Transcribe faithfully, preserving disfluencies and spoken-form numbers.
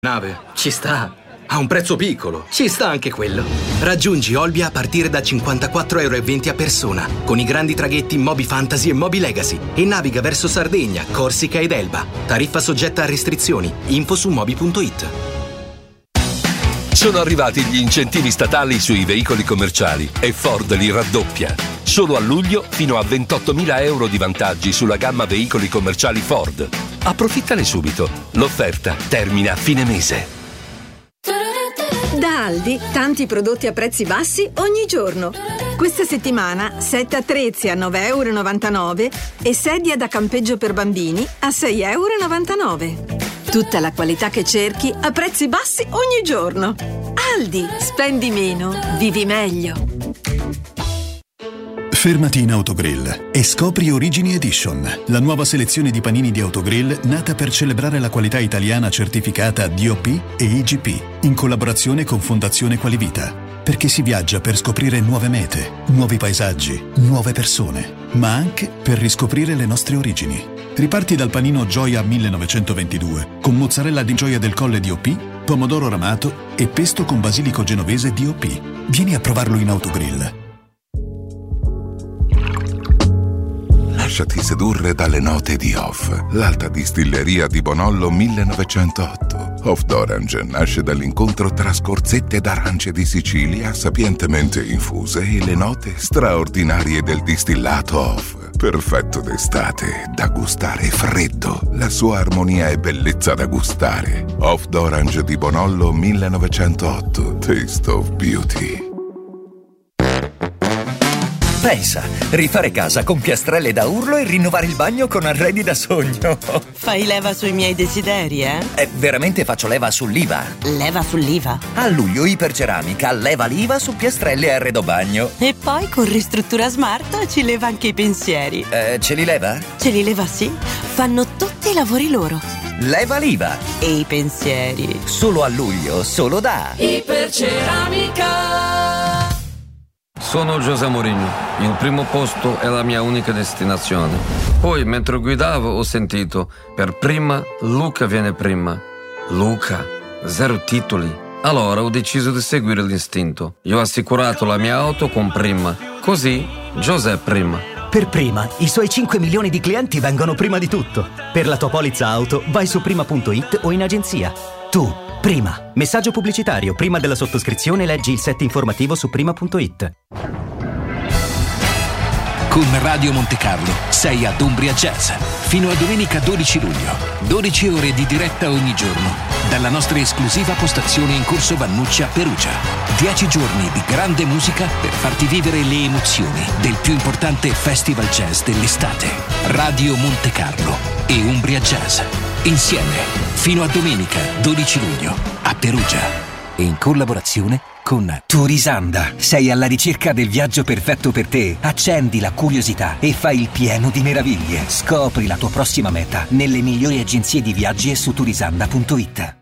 Nave, ci sta. A un prezzo piccolo, ci sta anche quello. Raggiungi Olbia a partire da cinquantaquattro euro e venti a persona, con i grandi traghetti Moby Fantasy e Moby Legacy, e naviga verso Sardegna, Corsica ed Elba. Tariffa soggetta a restrizioni. Info su moby punto it. Sono arrivati gli incentivi statali sui veicoli commerciali e Ford li raddoppia. Solo a luglio fino a ventottomila euro di vantaggi sulla gamma veicoli commerciali Ford. Approfittane subito. L'offerta termina a fine mese. Da Aldi, tanti prodotti a prezzi bassi ogni giorno. Questa settimana, set attrezzi a nove euro e novantanove e sedia da campeggio per bambini a sei euro e novantanove. Tutta la qualità che cerchi a prezzi bassi ogni giorno. Aldi, spendi meno, vivi meglio. Fermati in Autogrill e scopri Origini Edition, la nuova selezione di panini di Autogrill nata per celebrare la qualità italiana certificata D O P e I G P, in collaborazione con Fondazione Qualivita. Perché si viaggia per scoprire nuove mete, nuovi paesaggi, nuove persone, ma anche per riscoprire le nostre origini. Riparti dal panino Gioia millenovecentoventidue, con mozzarella di Gioia del Colle D O P, pomodoro ramato e pesto con basilico genovese D O P. Vieni a provarlo in Autogrill. Lasciati sedurre dalle note di Off, l'alta distilleria di Bonollo millenovecentotto. Off d'Orange nasce dall'incontro tra scorzette d'arance di Sicilia sapientemente infuse e le note straordinarie del distillato Off. Perfetto d'estate, da gustare freddo. La sua armonia e bellezza da gustare. Off d'Orange di Bonollo millenovecentotto. Taste of Beauty. Pensa, rifare casa con piastrelle da urlo e rinnovare il bagno con arredi da sogno. Fai leva sui miei desideri, eh? Eh, veramente faccio leva sull'I V A. Leva sull'I V A? A luglio Iperceramica leva l'I V A su piastrelle e arredo bagno. E poi con Ristruttura Smart ci leva anche i pensieri. Eh, ce li leva? Ce li leva, sì. Fanno tutti i lavori loro. Leva l'I V A. E i pensieri. Solo a luglio, solo da Iperceramica. Sono José Mourinho, il primo posto è la mia unica destinazione. Poi, mentre guidavo, ho sentito, per prima, Luca viene prima. Luca, zero titoli. Allora ho deciso di seguire l'istinto. Io ho assicurato la mia auto con Prima. Così, José prima. Per Prima, i suoi cinque milioni di clienti vengono prima di tutto. Per la tua polizza auto, vai su prima punto it o in agenzia. Tu, Prima. Messaggio pubblicitario. Prima della sottoscrizione leggi il set informativo su prima punto it. Con Radio Monte Carlo sei ad Umbria Jazz. Fino a domenica dodici luglio. dodici ore di diretta ogni giorno. Dalla nostra esclusiva postazione in Corso Vannuccia, Perugia. dieci giorni di grande musica per farti vivere le emozioni del più importante festival jazz dell'estate. Radio Monte Carlo e Umbria Jazz. Insieme. Fino a domenica dodici luglio a Perugia e in collaborazione con Turisanda. Sei alla ricerca del viaggio perfetto per te? Accendi la curiosità e fai il pieno di meraviglie. Scopri la tua prossima meta nelle migliori agenzie di viaggi e su turisanda punto it.